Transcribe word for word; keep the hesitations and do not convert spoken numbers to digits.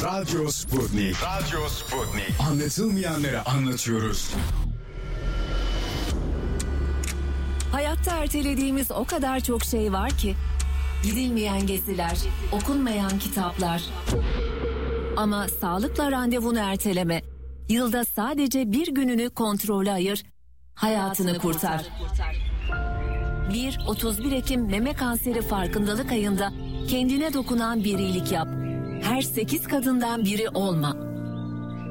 Radyo Sputnik. Radyo Sputnik. Anlatılmayanları anlatıyoruz. Hayatta ertelediğimiz o kadar çok şey var ki. Gidilmeyen geziler, okunmayan kitaplar. Ama sağlıkla randevunu erteleme. Yılda sadece bir gününü kontrole ayır. Hayatını kurtar. bir otuz bir Ekim Meme Kanseri Farkındalık Ayı'nda kendine dokunan bir iyilik yap. Her sekiz kadından biri olma.